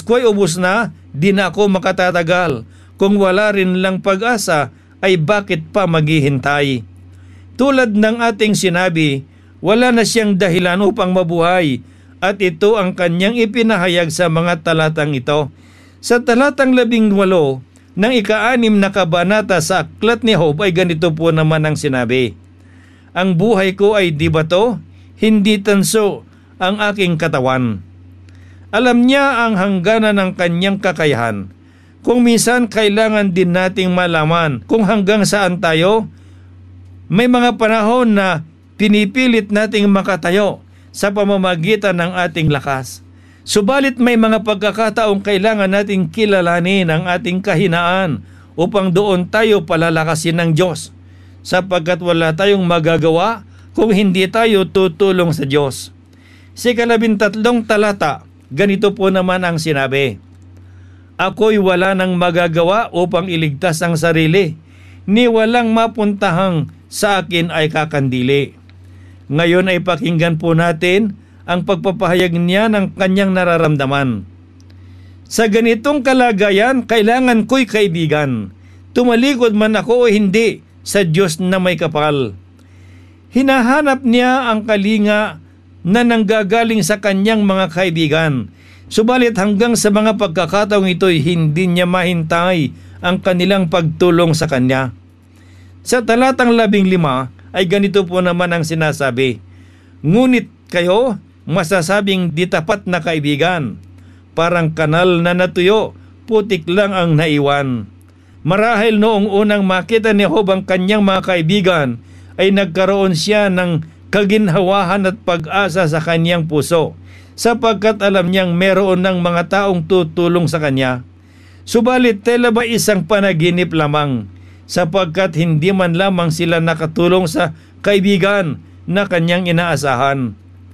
ko'y ubos na, di na ako makatatagal. Kung wala rin lang pag-asa, ay bakit pa maghihintay? Tulad ng ating sinabi, wala na siyang dahilan upang mabuhay, at ito ang kanyang ipinahayag sa mga talatang ito. Sa talatang 18 ng ika-6 na kabanata sa Aklat ni Job ay ganito po naman ang sinabi, ang buhay ko ay di bato, hindi tanso ang aking katawan. Alam niya ang hangganan ng kanyang kakayahan. Kung minsan kailangan din nating malaman kung hanggang saan tayo, may mga panahon na pinipilit nating makatayo sa pamamagitan ng ating lakas. Subalit may mga pagkakataong kailangan nating kilalanin ang ating kahinaan upang doon tayo palalakasin ng Diyos, sapagkat wala tayong magagawa kung hindi tayo tutulong sa Diyos. Sa 13 talata, ganito po naman ang sinabi, ako'y wala nang magagawa upang iligtas ang sarili, ni walang mapuntahang sa akin ay kakandili. Ngayon ay pakinggan po natin ang pagpapahayag niya ng kanyang nararamdaman. Sa ganitong kalagayan, kailangan ko'y kaibigan. Tumalikod man ako o hindi sa Diyos na may kapal. Hinahanap niya ang kalinga na nanggagaling sa kanyang mga kaibigan. Subalit hanggang sa mga pagkakataong ito'y hindi niya mahintay ang kanilang pagtulong sa kanya. Sa talatang 15 ay ganito po naman ang sinasabi, ngunit kayo, masasabing di tapat na kaibigan, parang kanal na natuyo, putik lang ang naiwan. Marahil noong unang makita ni Job ang kanyang mga kaibigan, ay nagkaroon siya ng kaginhawahan at pag-asa sa kanyang puso, sapagkat alam niyang meron ng mga taong tutulong sa kanya. Subalit tela ba isang panaginip lamang, sapagkat hindi man lamang sila nakatulong sa kaibigan na kanyang inaasahan.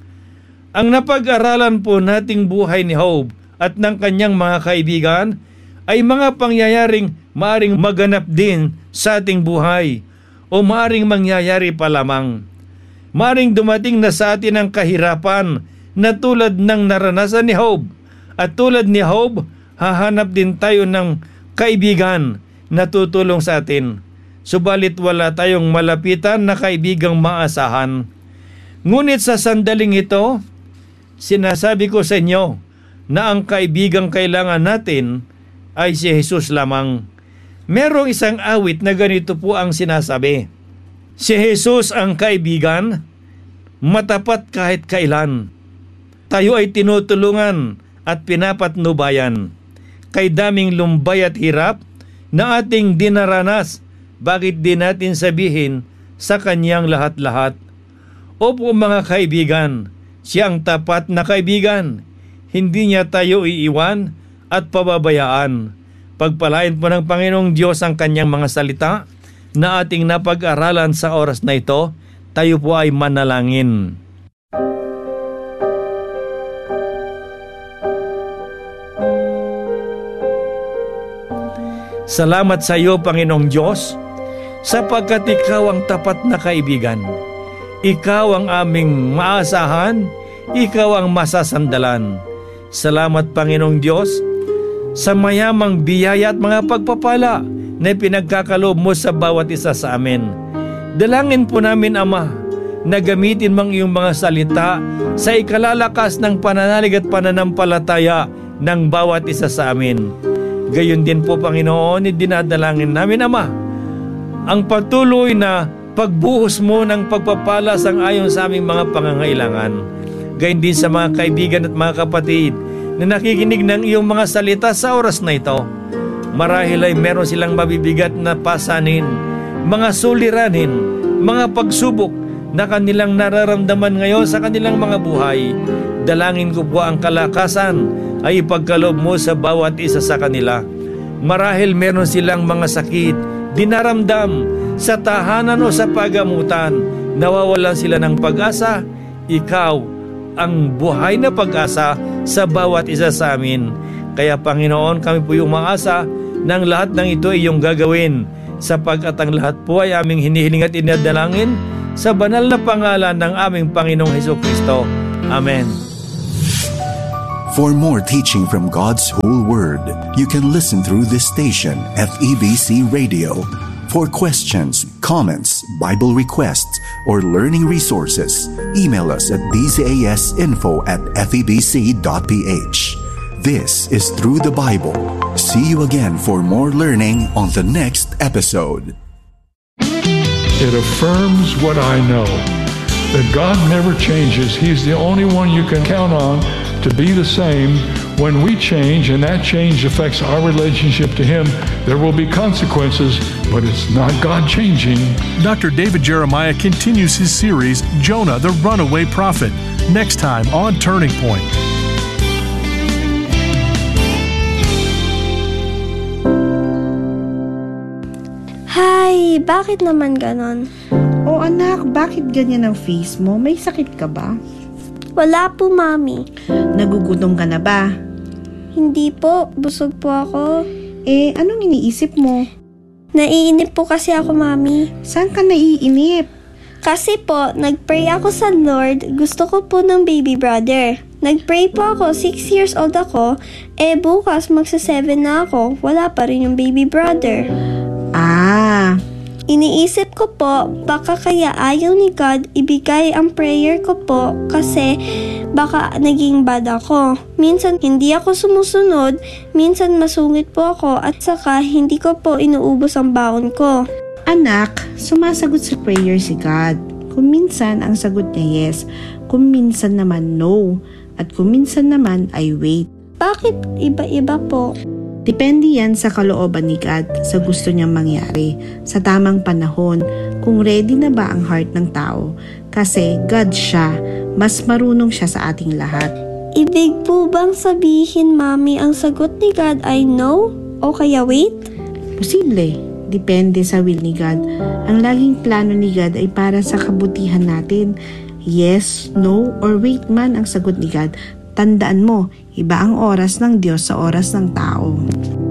Ang napag-aralan po nating buhay ni Job at ng kanyang mga kaibigan ay mga pangyayaring maaring maganap din sa ating buhay o maaring mangyayari pa lamang. Maaring dumating na sa atin ang kahirapan na tulad ng naranasan ni Job, at tulad ni Job, hahanap din tayo ng kaibigan na tutulong sa atin. Subalit wala tayong malapitan na kaibigang maasahan. Ngunit sa sandaling ito, sinasabi ko sa inyo na ang kaibigang kailangan natin ay si Jesus lamang. Merong isang awit na ganito po ang sinasabi, si Jesus ang kaibigan, matapat kahit kailan. Tayo ay tinutulungan at pinapatnubayan. Kay daming lumbay at hirap na ating dinaranas, bakit di natin sabihin sa kanyang lahat-lahat? Opo mga kaibigan, siya ang tapat na kaibigan. Hindi niya tayo iiwan at pababayaan. Pagpalain po ng Panginoong Diyos ang kanyang mga salita na ating napag-aralan sa oras na ito. Tayo po ay manalangin. Salamat sa iyo, Panginoong Diyos, sapagkat ikaw ang tapat na kaibigan. Ikaw ang aming maasahan, ikaw ang masasandalan. Salamat, Panginoong Diyos, sa mayamang biyaya at mga pagpapala na pinagkakaloob mo sa bawat isa sa amin. Dalangin po namin, Ama, na gamitin mong iyong mga salita sa ikalalakas ng pananalig at pananampalataya ng bawat isa sa amin. Gayon din po, Panginoon, dinadalangin namin, Ama, ang patuloy na pagbuhos mo ng pagpapala sang-ayon sa aming mga pangangailangan. Gayon din sa mga kaibigan at mga kapatid na nakikinig ng iyong mga salita sa oras na ito. Marahil ay meron silang mabibigat na pasanin, mga suliranin, mga pagsubok na kanilang nararamdaman ngayon sa kanilang mga buhay. Dalangin ko po ang kalakasan ay ipagkaloob mo sa bawat isa sa kanila. Marahil meron silang mga sakit, dinaramdam sa tahanan o sa pagamutan, nawawalan sila ng pag-asa. Ikaw ang buhay na pag-asa sa bawat isa sa amin. Kaya Panginoon, kami po yung umaasa ng lahat ng ito ay iyong gagawin, sapagkat ang lahat po ay aming hinihiling at inadalangin sa banal na pangalan ng aming Panginoong Hesukristo. Amen. For more teaching from God's whole Word, you can listen through this station, FEBC Radio. For questions, comments, Bible requests, or learning resources, email us at dcasinfo@febc.ph. This is Through the Bible. See you again for more learning on the next episode. It affirms what I know, that God never changes. He's the only one you can count on to be the same. When we change and that change affects our relationship to Him, there will be consequences, but it's not God changing. Dr. David Jeremiah continues his series, Jonah, the Runaway Prophet, next time on Turning Point. Hi, bakit naman ganon? O anak, bakit ganyan ang face mo? May sakit ka ba? Wala po, Mami. Nagugutom ka na ba? Hindi po, busog po ako. Anong iniisip mo? Naiinip po kasi ako, Mami. Saan ka naiinip? Kasi po, nagpray ako sa Lord, gusto ko po ng baby brother. Nagpray po ako, 6 years old ako, bukas magsa-7 na ako, wala pa rin yung baby brother. Iniisip ko po, baka kaya ayaw ni God ibigay ang prayer ko po kasi baka naging bad ako. Minsan hindi ako sumusunod, minsan masungit po ako at saka hindi ko po inuubos ang baon ko. Anak, sumasagot sa prayer si God. Kung minsan ang sagot niya yes, kung minsan naman no, at kung minsan naman ay wait. Bakit iba-iba po? Depende yan sa kalooban ni God, sa gusto niyang mangyari, sa tamang panahon, kung ready na ba ang heart ng tao. Kasi God siya, mas marunong siya sa ating lahat. Ibig po bang sabihin, Mami, ang sagot ni God ay no o kaya wait? Posible, depende sa will ni God. Ang laging plano ni God ay para sa kabutihan natin. Yes, no, or wait man ang sagot ni God. Tandaan mo, iba ang oras ng Diyos sa oras ng tao.